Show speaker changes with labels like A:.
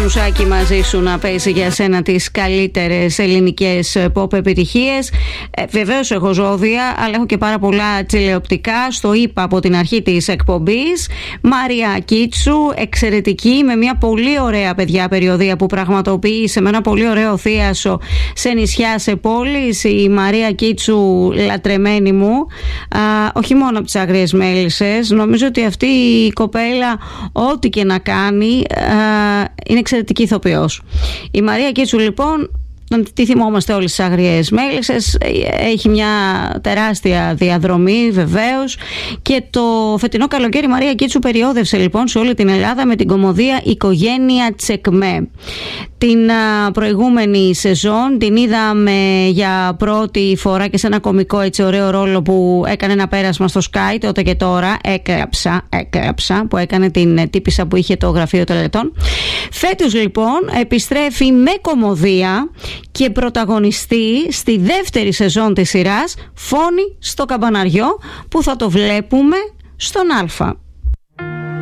A: Μανουσάκη μαζί σου να παίζει για σένα τις καλύτερες ελληνικές pop επιτυχίες. Βεβαίως έχω ζώδια, αλλά έχω και πάρα πολλά τηλεοπτικά. Στο είπα από την αρχή της εκπομπής. Μαρία Κίτσου, εξαιρετική, με μια πολύ ωραία παιδιά περιοδεία που πραγματοποίησε με ένα πολύ ωραίο θίασο σε νησιά, σε πόλεις. Η Μαρία Κίτσου, λατρεμένη μου, όχι μόνο από τις Άγριες Μέλισσες. Νομίζω ότι αυτή η κοπέλα, ό,τι και να κάνει, είναι εξαιρετική ηθοποιός. Η Μαρία Κίτσου, λοιπόν, τι θυμόμαστε όλες τις Άγριες Μέλισσες, έχει μια τεράστια διαδρομή βεβαίως, και το φετινό καλοκαίρι η Μαρία Κίτσου περιόδευσε λοιπόν σε όλη την Ελλάδα με την κωμωδία «Οικογένεια Τσεκμέ». Την προηγούμενη σεζόν την είδαμε για πρώτη φορά και σε ένα κωμικό έτσι ωραίο ρόλο που έκανε ένα πέρασμα στο Sky, τότε και τώρα. Έκλαψα που έκανε την τύπισσα που είχε το γραφείο τελετών. Φέτος λοιπόν επιστρέφει με κωμωδία και πρωταγωνιστεί στη δεύτερη σεζόν της σειράς «Φόνοι στο Καμπαναριό», που θα το βλέπουμε στον Α.